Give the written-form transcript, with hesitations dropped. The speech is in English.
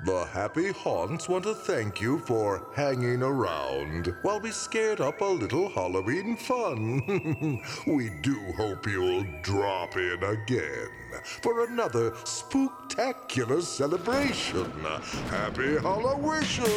The Happy Haunts want to thank you for hanging around while we scared up a little Halloween fun. We do hope you'll drop in again for another spooktacular celebration. Happy Hallowishes!